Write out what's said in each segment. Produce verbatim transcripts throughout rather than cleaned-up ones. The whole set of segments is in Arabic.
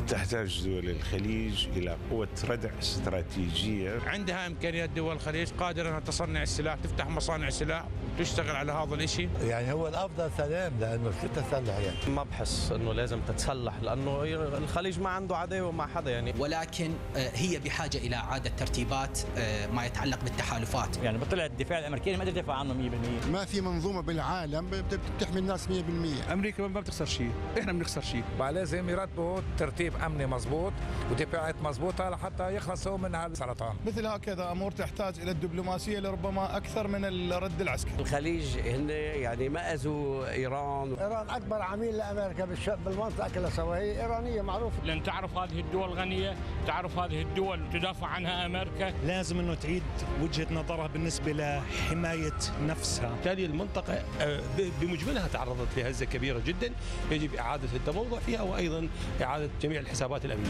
تحتاج دول الخليج إلى قوة ردع استراتيجية. عندها إمكانيات دول الخليج قادرة أنها تصنع السلاح، تفتح مصانع سلاح وتشتغل على هذا الشيء. يعني هو الأفضل سلام، لأنه شو تسلح يعني؟ ما بحس إنه لازم تتسلح، لأنه الخليج ما عنده عداوة مع حدا يعني. ولكن هي بحاجة إلى إعادة ترتيبات ما يتعلق بالتحالفات. يعني بطلع الدفاع الأمريكي ما قدر يدافع عنه مية بالمية. ما في منظومة بالعالم بتحمي الناس مية بالمية. أمريكا ما بتخسر شيء، إحنا بنخسر شيء. لازم يرتبوا ترتيب أمني مضبوط ودفاعات مضبوطة لحتى يخلصوا من هالسرطان. مثل هكذا أمور تحتاج إلى الدبلوماسية لربما أكثر من الرد العسكري. الخليج هن يعني ما أذوا إيران. إيران أكبر عميل لأمريكا بالمنطقة كلها، سواء هي إيرانية معروفة. لأن تعرف هذه الدول غنية، تعرف هذه الدول تدافع عنها أمريكا. لازم أنه تعيد وجهة نظرها بالنسبة لحماية نفسها. بالتالي المنطقة بمجملها تعرضت لهزة كبيرة جدا، يجب إعادة التموضع فيها وأيضا إعادة جميع الحسابات الأمنية.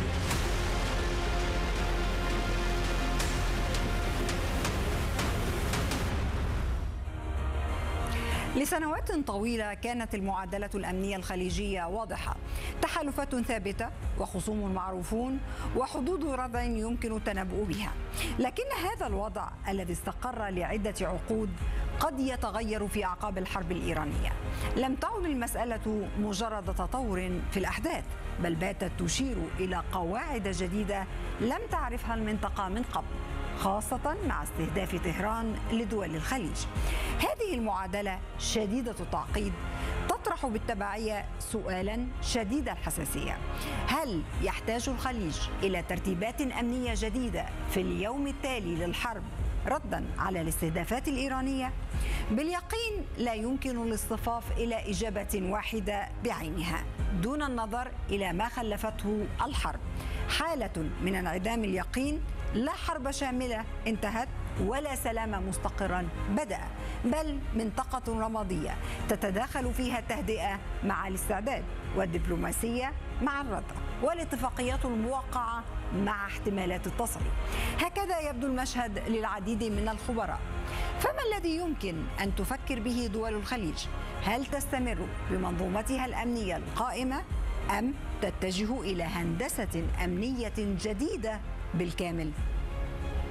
لسنوات طويلة كانت المعادلة الأمنية الخليجية واضحة، تحالفات ثابتة وخصوم معروفون وحدود ردع يمكن التنبؤ بها. لكن هذا الوضع الذي استقر لعدة عقود قد يتغير في أعقاب الحرب الإيرانية. لم تعد المسألة مجرد تطور في الأحداث، بل باتت تشير إلى قواعد جديدة لم تعرفها المنطقة من قبل، خاصة مع استهداف طهران لدول الخليج. هذه المعادلة شديدة التعقيد تطرح بالتبعية سؤالا شديد الحساسية: هل يحتاج الخليج إلى ترتيبات أمنية جديدة في اليوم التالي للحرب ردا على الاستهدافات الإيرانية؟ باليقين لا يمكن الاصطفاف إلى إجابة واحدة بعينها دون النظر إلى ما خلفته الحرب. حالة من انعدام اليقين، لا حرب شاملة انتهت ولا سلام مستقرا بدأ، بل منطقة رمادية تتداخل فيها التهدئة مع الاستعداد، والدبلوماسية مع الردع، والاتفاقيات الموقعة مع احتمالات التصعيد. هكذا يبدو المشهد للعديد من الخبراء. فما الذي يمكن أن تفكر به دول الخليج؟ هل تستمر بمنظومتها الأمنية القائمة أم تتجه إلى هندسة أمنية جديدة بالكامل؟